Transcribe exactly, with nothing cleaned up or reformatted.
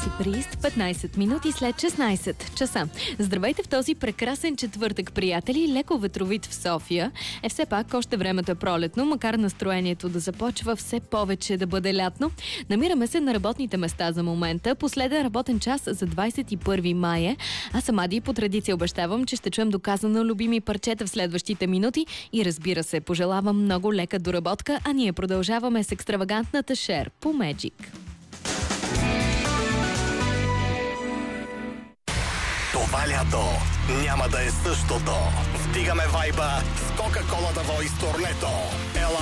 Прист, петнайсет минути след шестнайсет часа. Здравейте в този прекрасен четвъртък, приятели. Леко ветровит в София. Е, все пак още времето е пролетно, макар настроението да започва все повече да бъде лятно. Намираме се на работните места за момента. Последен работен час за двайсет и първи май. Аз съм Ади, по традиция обещавам, че ще чуем доказано любими парчета в следващите минути и разбира се, пожелавам много лека доработка, а ние продължаваме с екстравагантната шер по Magic. Това лято няма да е същото. Вдигаме вайба с Кока-Кола да Voice турнето. Ела